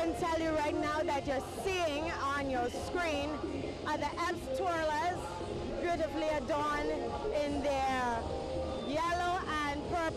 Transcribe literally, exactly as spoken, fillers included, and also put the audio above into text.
can tell you right now that you're seeing on your screen are the Epps Twirlers, beautifully adorned in their yellow